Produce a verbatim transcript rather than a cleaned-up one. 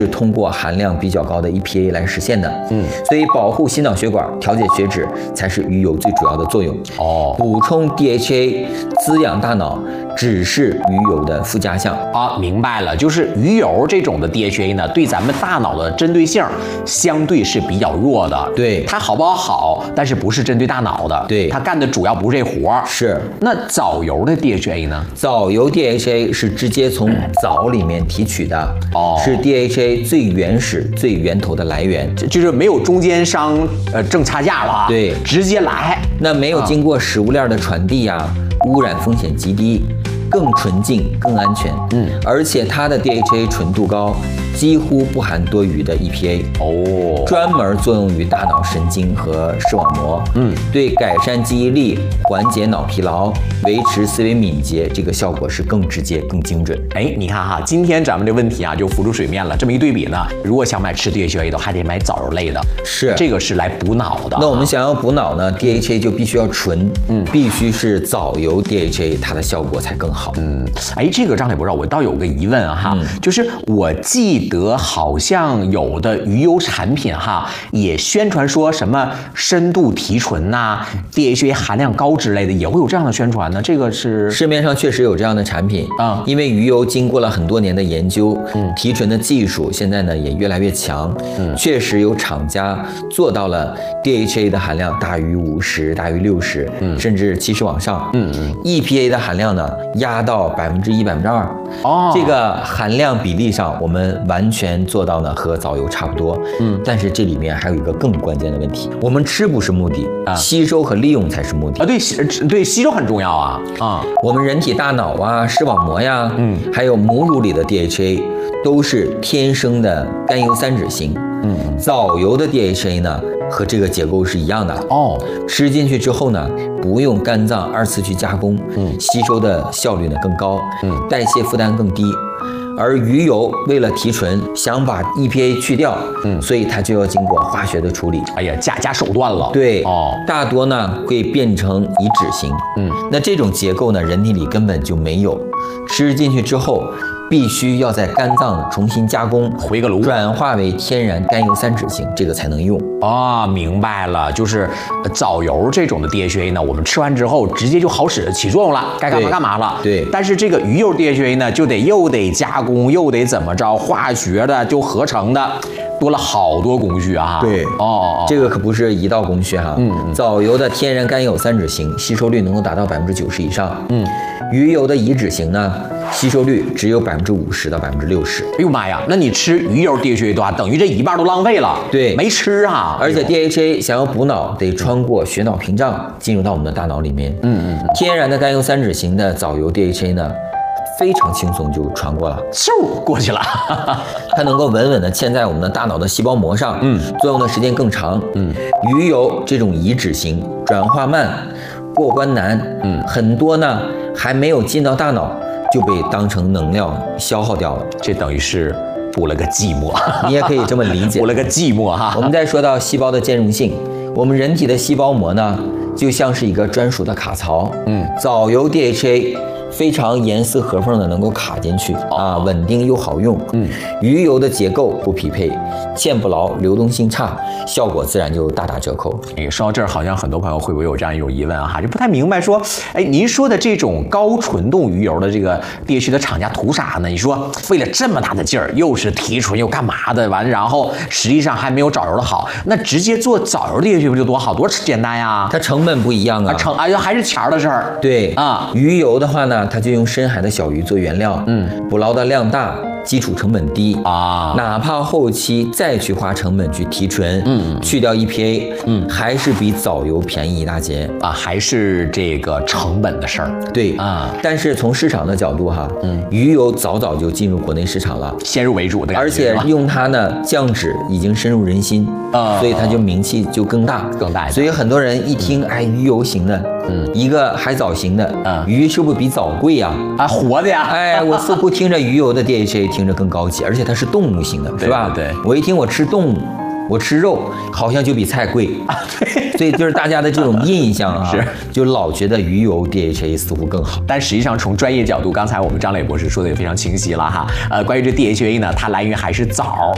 是通过含量比较高的 E P A 来实现的。嗯，所以保护心脑血管、调节血脂才是鱼油最主要的作用。哦，补充 D H A、滋养大脑只是鱼油的附加项。 啊，明白了，就是鱼油这种的 D H A 呢，对咱们大脑的针对性相对是比较弱的。 对， 它好不好好，但是不是针对大脑的。 对， 它干的主要不是这活儿。 是。 那藻油的 D H A 呢？ 藻油 D H A 是直接从藻里面提取的。哦，是 D H A 最原始、最源头的来源， 就是没有中间商呃挣差价了。 对， 直接来。 那没有经过食物链的传递呀、啊，污染风险极低。更纯净、更安全，嗯，而且它的 D H A 纯度高，几乎不含多余的 E P A 哦，专门作用于大脑神经和视网膜，嗯，对改善记忆力、缓解脑疲劳、维持思维敏捷，这个效果是更直接、更精准。 哎，你看哈，今天咱们这问题啊就浮出水面了。这么一对比呢，如果想买吃 D H A 的，还得买藻油类的， 是这个是来补脑的。 那我们想要补脑呢 ，D H A 就必须要纯，嗯，必须是藻油 D H A， 它的效果才更好。 嗯，哎，这个张磊博士，我倒有个疑问啊哈，嗯、就是我记得好像有的鱼油产品哈，也宣传说什么深度提纯呐、啊、D H A 含量高之类的，也会有这样的宣传呢。这个是市面上确实有这样的产品啊、嗯，因为鱼油经过了很多年的研究，嗯，提纯的技术现在呢也越来越强，嗯，确实有厂家做到了 D H A 的含量大于五十、大于六十，嗯，甚至七十往上，嗯嗯 ，E P A 的含量呢压到百分之一、百分之二，哦，这个含量比例上我们完全做到呢和藻油差不多，嗯，但是这里面还有一个更关键的问题，我们吃不是目的啊，吸收和利用才是目的啊，对，对，吸收很重要啊啊， 我们人体大脑啊、视网膜呀，嗯，还有母乳里的 D H A 都是天生的甘油三酯型，嗯，藻油的 D H A 呢和这个结构是一样的哦，吃进去之后呢，不用肝脏二次去加工，嗯，吸收的效率呢更高，嗯，代谢负担更低。而鱼油为了提纯，想把 E P A 去掉，嗯，所以它就要经过化学的处理。 哎呀，加加手段了。 对，哦，大多呢会变成乙酯型，嗯，那这种结构呢，人体里根本就没有，吃进去之后。必须要在肝脏重新加工， 回个炉， 转化为天然甘油三酯型，这个才能用啊。明白了，就是藻油这种的 D H A 呢，我们吃完之后直接就好使起作用了，该干嘛干嘛了。 对， 但是这个鱼油 D H A 呢，就得又得加工，又得怎么着，化学的就合成的。多了好多工序啊！ 对，哦，这个可不是一道工序哈。嗯，藻油的天然甘油三酯型吸收率能够达到百分之九十以上。嗯，鱼油的乙酯型呢，吸收率只有百分之五十到百分之六十。 哎呦妈呀，那你吃鱼油 D H A 的话，等于这一半都浪费了。 对， 没吃啊。 而且 D H A 想要补脑，得穿过血脑屏障进入到我们的大脑里面。嗯嗯，天然的甘油三酯型的藻油 D H A 呢？非常轻松就传过了， 嗖过去了。 它能够稳稳地嵌在我们的大脑的细胞膜上，嗯，作用的时间更长。嗯，鱼油这种乙酯型转化慢，过关难，嗯，很多呢还没有进到大脑就被当成能量消耗掉了， 这等于是补了个寂寞。 你也可以这么理解， 补了个寂寞哈。 我们再说到细胞的兼容性，我们人体的细胞膜呢就像是一个专属的卡槽，嗯，藻油 D H A。非常严丝合缝的能够卡进去啊，稳定又好用。嗯，鱼油的结构不匹配，嵌不牢，流动性差，效果自然就大打折扣。 哎，说到这儿，好像很多朋友会不会有这样一种疑问啊？就不太明白说，哎，您说的这种高纯度鱼油的这个 D H A 的厂家图啥呢？你说费了这么大的劲儿，又是提纯又干嘛的，完然后实际上还没有藻油的好，那直接做藻油 D H A 不就多好，多简单呀？ 它成本不一样啊， 成哎呀还是钱儿的事儿。 对啊，鱼油的话呢？它就用深海的小鱼做原料，嗯，捕捞的量大，基础成本低啊，哪怕后期再去花成本去提纯，嗯，去掉 E P A， 嗯，还是比藻油便宜一大截啊，还是这个成本的事儿。 对啊，但是从市场的角度哈，嗯，鱼油早早就进入国内市场了， 先入为主的感觉， 而且用它呢降脂已经深入人心啊，所以它就名气就更大更大。 所以很多人一听，哎，鱼油型的。嗯，一个海藻型的，嗯，鱼是不是比藻贵呀？ 啊，活的呀！ 哎，我似乎听着鱼油的 D H A 听着更高级，而且它是动物型的，是吧？ 对， 我一听我吃动物，我吃肉，好像就比菜贵啊。对，所以就是大家的这种印象啊，是就老觉得鱼油 D H A 似乎更好， 但实际上从专业角度，刚才我们张磊博士说的也非常清晰了哈。呃，关于这 D H A 呢，它来源还是藻。